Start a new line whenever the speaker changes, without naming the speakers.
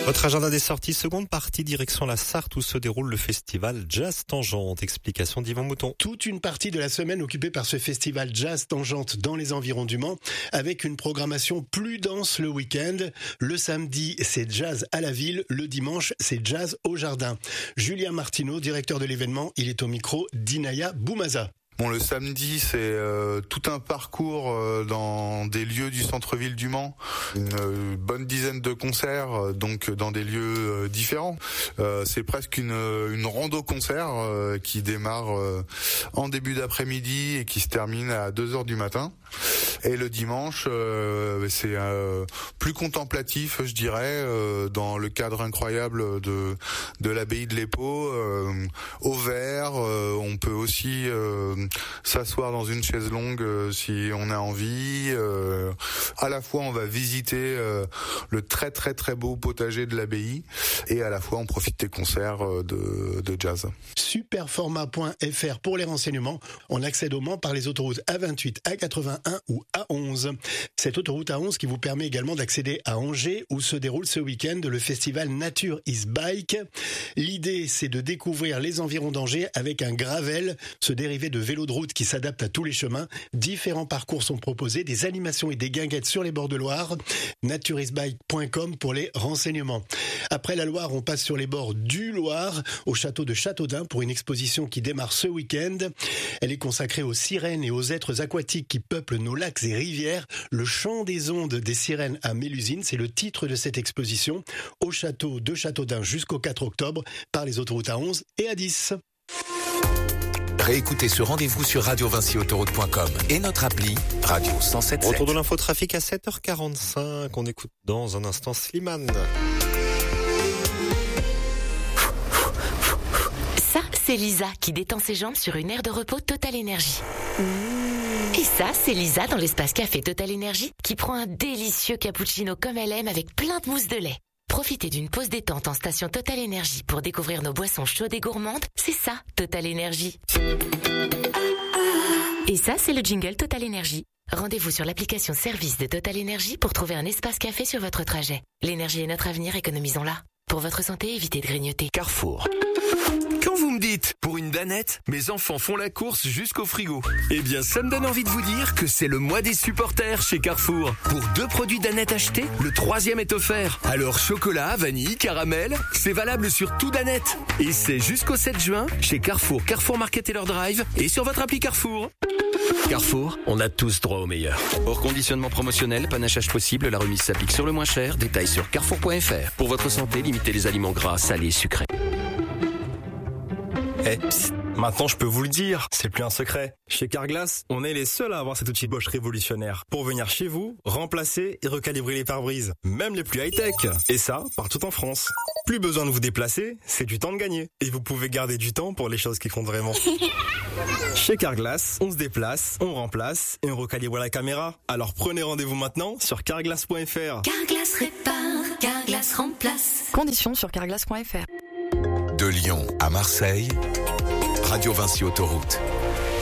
Votre agenda des sorties, seconde partie, direction la Sarthe où se déroule le festival Jazz Tangente. Explication d'Yvan Mouton.
Toute une partie de la semaine occupée par ce festival Jazz Tangente dans les environs du Mans, avec une programmation plus dense le week-end. Le samedi, c'est jazz à la ville. Le dimanche, c'est jazz au jardin. Julien Martineau, directeur de l'événement, il est au micro d'Inaya Boumaza.
Bon, le samedi, c'est tout un parcours dans des lieux du centre-ville du Mans, une bonne dizaine de concerts, donc dans des lieux différents. C'est presque une rando-concert qui démarre en début d'après-midi et qui se termine à 2h du matin. Et le dimanche, c'est plus contemplatif, je dirais, dans le cadre incroyable de l'abbaye de l'Épau, au vert. On peut aussi s'asseoir dans une chaise longue si on a envie. À la fois on va visiter le très très très beau potager de l'abbaye et à la fois on profite des concerts de jazz.
Superformat.fr pour les renseignements. On accède au Mans par les autoroutes A28, A81 ou A11. Cette autoroute A11 qui vous permet également d'accéder à Angers où se déroule ce week-end le festival Nature is Bike. L'idée c'est de découvrir les environs d'Angers avec un gravel, ce dérivé de vélo de route qui s'adapte à tous les chemins. Différents parcours sont proposés, des animations et des guinguettes sur les bords de Loire. natureisbike.com pour les renseignements. Après la Loire, on passe sur les bords du Loire, au château de Châteaudun pour une exposition qui démarre ce week-end. Elle est consacrée aux sirènes et aux êtres aquatiques qui peuplent nos lacs et rivières. Le chant des ondes des sirènes à Mélusine, c'est le titre de cette exposition au château de Châteaudun jusqu'au 4 octobre par les autoroutes A11 et A10.
Réécoutez ce rendez-vous sur radiovinciautoroute.com et notre appli Radio 107.7.
Retour de l'infotrafic à 7h45. On écoute dans un instant Slimane.
Ça, c'est Lisa qui détend ses jambes sur une aire de repos Total Énergie. Et ça, c'est Lisa dans l'espace café Total Énergie qui prend un délicieux cappuccino comme elle aime avec plein de mousse de lait. Profitez d'une pause détente en station Total Énergie pour découvrir nos boissons chaudes et gourmandes. C'est ça, Total Énergie. Et ça, c'est le jingle Total Énergie. Rendez-vous sur l'application service de Total Énergie pour trouver un espace café sur votre trajet. L'énergie est notre avenir, économisons-la. Pour votre santé, évitez de grignoter.
Carrefour. Quand vous me dites, pour une danette, mes enfants font la course jusqu'au frigo. Eh bien, ça me donne envie de vous dire que c'est le mois des supporters chez Carrefour. Pour 2 produits danette achetés, le 3e est offert. Alors, chocolat, vanille, caramel, c'est valable sur tout danette. Et c'est jusqu'au 7 juin chez Carrefour, Carrefour Market et leur drive et sur votre appli Carrefour. Carrefour, on a tous droit au meilleur. Hors conditionnement promotionnel, panachage possible, la remise s'applique sur le moins cher. Détails sur carrefour.fr. Pour votre santé, limitez les aliments gras, salés, sucrés.
Psst, maintenant je peux vous le dire, c'est plus un secret. Chez Carglass, on est les seuls à avoir cet outil Bosch révolutionnaire pour venir chez vous, remplacer et recalibrer les pare-brises, même les plus high-tech. Et ça, partout en France. Plus besoin de vous déplacer, c'est du temps de gagner. Et vous pouvez garder du temps pour les choses qui comptent vraiment. Chez Carglass, on se déplace, on remplace et on recalibre la caméra. Alors prenez rendez-vous maintenant sur carglass.fr.
Carglass répare, Carglass remplace.
Conditions sur carglass.fr.
De Lyon à Marseille, Radio Vinci Autoroute.